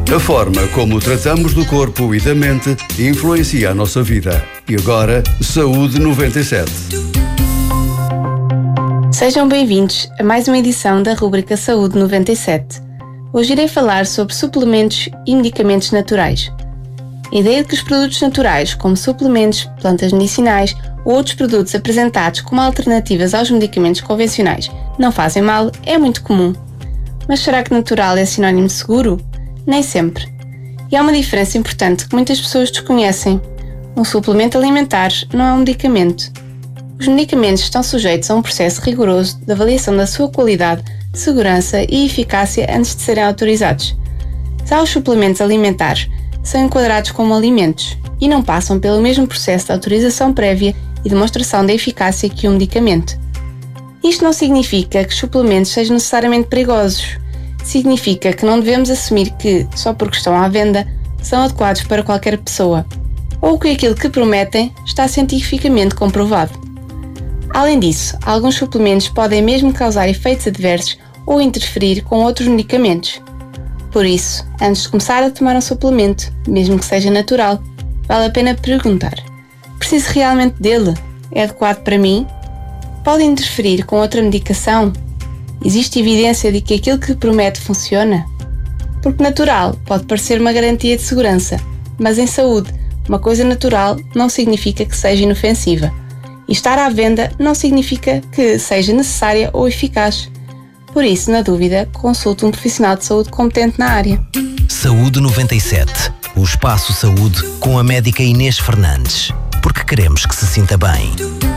A forma como tratamos do corpo e da mente influencia a nossa vida. E agora, Saúde 97. Sejam bem-vindos a mais uma edição da rubrica Saúde 97. Hoje irei falar sobre suplementos e medicamentos naturais. A ideia de que os produtos naturais, como suplementos, plantas medicinais ou outros produtos apresentados como alternativas aos medicamentos convencionais, não fazem mal, é muito comum. Mas será que natural é sinónimo de seguro? Nem sempre. E há uma diferença importante que muitas pessoas desconhecem. Um suplemento alimentar não é um medicamento. Os medicamentos estão sujeitos a um processo rigoroso de avaliação da sua qualidade, segurança e eficácia antes de serem autorizados. Já os suplementos alimentares são enquadrados como alimentos e não passam pelo mesmo processo de autorização prévia e demonstração da eficácia que um medicamento. Isto não significa que os suplementos sejam necessariamente perigosos. Significa que não devemos assumir que, só porque estão à venda, são adequados para qualquer pessoa, ou que aquilo que prometem está cientificamente comprovado. Além disso, alguns suplementos podem mesmo causar efeitos adversos ou interferir com outros medicamentos. Por isso, antes de começar a tomar um suplemento, mesmo que seja natural, vale a pena perguntar: preciso realmente dele? É adequado para mim? Pode interferir com outra medicação? Existe evidência de que aquilo que promete funciona? Porque natural pode parecer uma garantia de segurança, mas em saúde, uma coisa natural não significa que seja inofensiva. E estar à venda não significa que seja necessária ou eficaz. Por isso, na dúvida, consulte um profissional de saúde competente na área. Saúde 97. O Espaço Saúde com a médica Inês Fernandes. Porque queremos que se sinta bem.